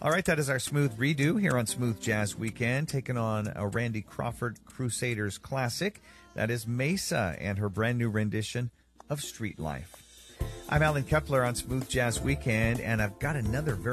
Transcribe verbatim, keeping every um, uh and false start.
All right, that is our Smooth redo here on Smooth Jazz Weekend, taking on a Randy Crawford Crusaders classic. That is Mesa and her brand new rendition of Street Life. I'm Alan Kepler on Smooth Jazz Weekend, and I've got another very